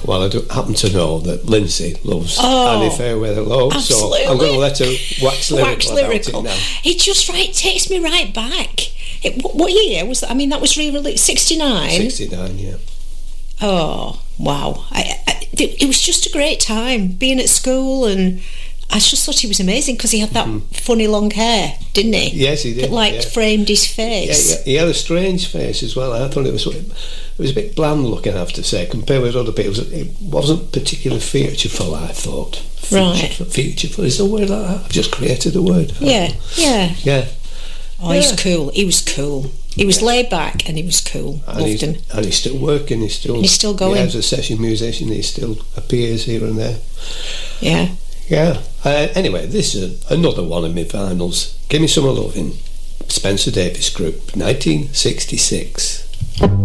Well, I do happen to know that Lindsay loves Oh, Annie Fairweather-Low, so absolutely. I'm going to let her wax lyrical about it now. It just takes me right back. What year was that? I mean, that was re-released 69. 69, yeah. Oh wow! It was just a great time being at school, and I just thought he was amazing because he had that funny long hair, didn't he? Yes, he did. That framed his face. Yeah, he had a strange face as well. I thought it was a bit bland looking, I have to say, compared with other people. It wasn't particularly featureful, I thought. Featureful is the word like that? I've just created a word. Yeah. Oh, Yeah. he's cool. He was cool. He was laid back and he was cool. Loved him. And he's still working. He's still going. Yeah, as a session musician, he still appears here and there. Yeah. Yeah. Anyway, this is another one of my vinyls. Give Me Some Lovin', Spencer Davis Group, 1966.